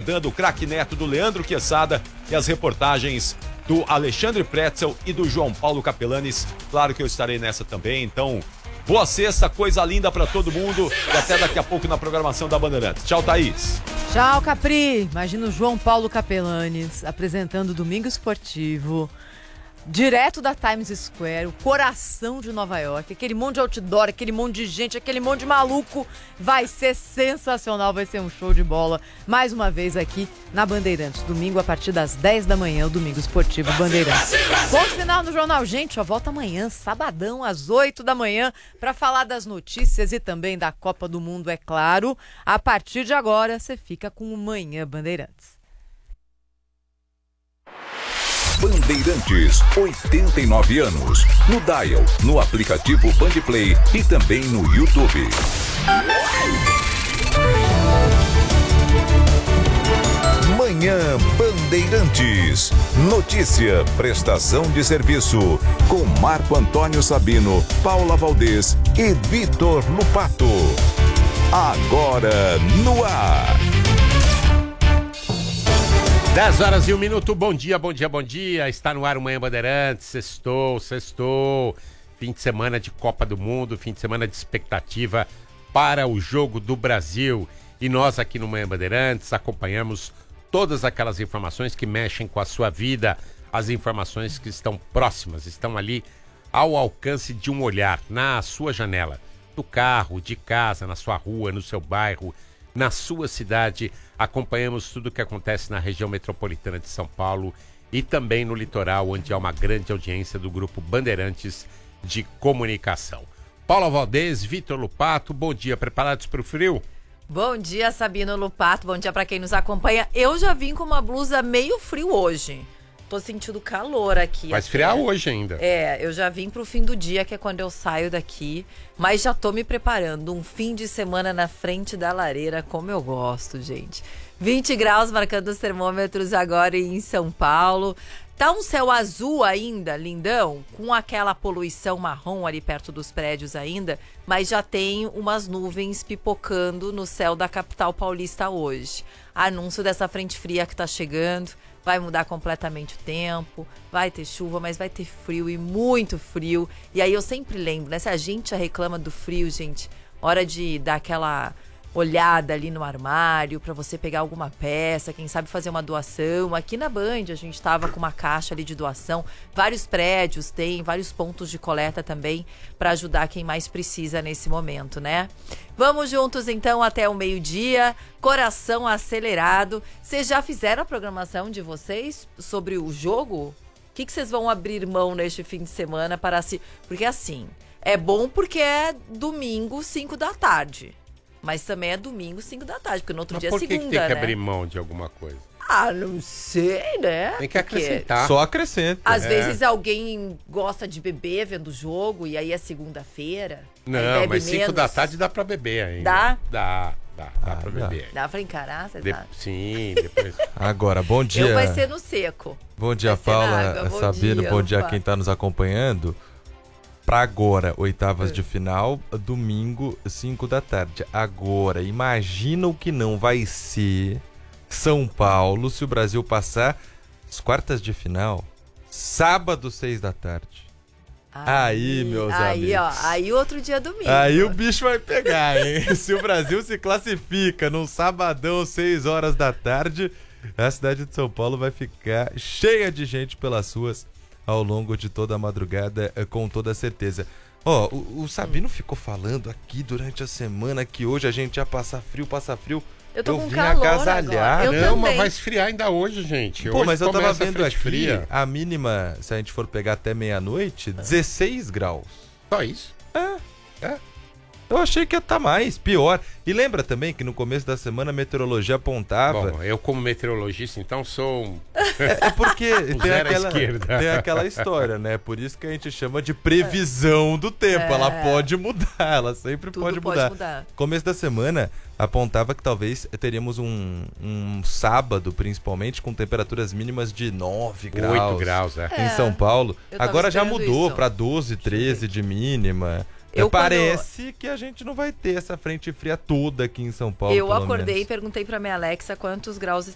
comandando o craque Neto, do Leandro Quesada e as reportagens do Alexandre Pretzel e do João Paulo Capelanes. Claro que eu estarei nessa também, então boa sexta, coisa linda pra todo mundo e até daqui a pouco na programação da Bandeirantes. Tchau, Thaís. Tchau, Capri. Imagina o João Paulo Capelanes apresentando o Domingo Esportivo, direto da Times Square, o coração de Nova York, aquele monte de outdoor, aquele monte de gente, aquele monte de maluco. Vai ser sensacional, vai ser um show de bola. Mais uma vez aqui na Bandeirantes, domingo a partir das 10 da manhã, o Domingo Esportivo Bandeirantes. Ponto final no jornal, gente, ó, volta amanhã, sabadão, às 8 da manhã, para falar das notícias e também da Copa do Mundo, é claro. A partir de agora, você fica com o Manhã Bandeirantes. Bandeirantes, 89 anos. No dial, no aplicativo Bandplay e também no YouTube. Manhã Bandeirantes. Notícia, prestação de serviço. Com Marco Antônio Sabino, Paula Valdez e Vitor Lupato. Agora no ar. 10 horas e 1 minuto, bom dia, bom dia, bom dia. Está no ar o Manhã Bandeirantes, sextou. Fim de semana de Copa do Mundo, fim de semana de expectativa para o jogo do Brasil. E nós aqui no Manhã Bandeirantes acompanhamos todas aquelas informações que mexem com a sua vida, as informações que estão próximas, estão ali ao alcance de um olhar, na sua janela, no carro, de casa, na sua rua, no seu bairro, na sua cidade. Acompanhamos tudo o que acontece na região metropolitana de São Paulo e também no litoral, onde há uma grande audiência do Grupo Bandeirantes de Comunicação. Paula Valdez, Vitor Lupato, bom dia. Preparados para o frio? Bom dia, Sabino Lupato. Bom dia para quem nos acompanha. Eu já vim com uma blusa meio frio hoje. Tô sentindo calor aqui. Vai esfriar hoje ainda. É, eu já vim pro fim do dia, que é quando eu saio daqui. Mas já tô me preparando. Um fim de semana na frente da lareira, como eu gosto, gente. 20 graus marcando os termômetros agora em São Paulo. Tá um céu azul ainda, lindão, com aquela poluição marrom ali perto dos prédios ainda. Mas já tem umas nuvens pipocando no céu da capital paulista hoje. Anúncio dessa frente fria que tá chegando. Vai mudar completamente o tempo, vai ter chuva, mas vai ter frio e muito frio. E aí eu sempre lembro, né? Se a gente já reclama do frio, gente, hora de dar aquela olhada ali no armário para você pegar alguma peça, quem sabe fazer uma doação. Aqui na Band a gente estava com uma caixa ali de doação, vários prédios tem, vários pontos de coleta também para ajudar quem mais precisa nesse momento, né? Vamos juntos então até o meio-dia, coração acelerado. Vocês já fizeram a programação de vocês sobre o jogo? O que vocês vão abrir mão neste fim de semana para se... Porque assim, é bom porque é domingo, 5 da tarde. Mas também é domingo, 5 da tarde, porque no outro dia é segunda, né? Por que tem que abrir mão de alguma coisa? Ah, não sei, né? Tem que acrescentar. Só acrescenta. Às vezes alguém gosta de beber vendo o jogo e aí é segunda-feira. Não, mas 5 da tarde dá pra beber ainda. Dá pra beber. Dá pra encarar, você sabe? Sim, depois. Agora, bom dia. Eu vai ser no seco. Bom dia, Paula, Sabino, bom dia a quem tá nos acompanhando. Pra agora, oitavas de final, domingo, 5 da tarde. Agora, imagina o que não vai ser São Paulo se o Brasil passar as quartas de final, sábado, 6 da tarde. Aí, meus amigos. Ó, aí outro dia domingo. Aí o bicho vai pegar, hein? Se o Brasil se classifica num sabadão, 6 horas da tarde, a cidade de São Paulo vai ficar cheia de gente pelas ruas ao longo de toda a madrugada, com toda certeza. Ó, o Sabino ficou falando aqui durante a semana que hoje a gente ia passar frio. Eu tô com vim calor agasalhar. agora. Não, também. mas vai esfriar ainda hoje, gente. Pô, hoje mas eu tava vendo aqui, fria. a mínima, se a gente for pegar até meia-noite, 16 graus. Só isso? É. Eu achei que ia estar mais, pior. E lembra também que no começo da semana a meteorologia apontava... Bom, eu como meteorologista, então sou... É porque tem à aquela história, né? Por isso que a gente chama de previsão do tempo. Ela pode mudar, ela sempre pode mudar. Começo da semana apontava que talvez teríamos um sábado, principalmente, com temperaturas mínimas de 9 graus. 8 graus, em São Paulo. Agora já mudou para 12, 13 de mínima. Parece que a gente não vai ter essa frente fria toda aqui em São Paulo. Eu acordei e perguntei pra minha Alexa quantos graus